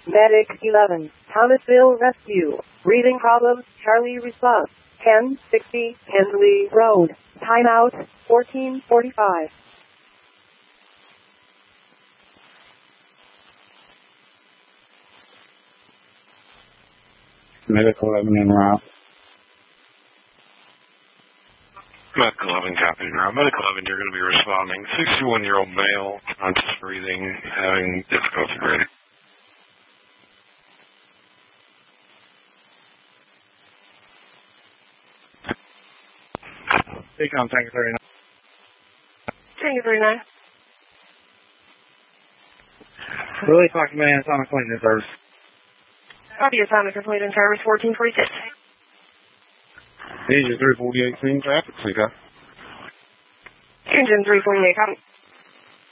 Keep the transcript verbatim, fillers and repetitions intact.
Medic eleven, Thomasville Rescue. Breathing problems, Charlie response. ten sixty, Henley Road. Timeout, fourteen forty-five. Medic eleven en route. Medic eleven, copy. Now, Medic eleven, you're going to be responding. sixty-one-year-old male, conscious breathing, having difficulty breathing. Decon Tanker thirty-nine. Tanker thirty-nine. Willie Fox Man, Sonic Cleaning Service. Copy, assignment complete in service fourteen forty-six. Engine three forty-eight, seen traffic, Seeker. Engine three forty-eight, copy.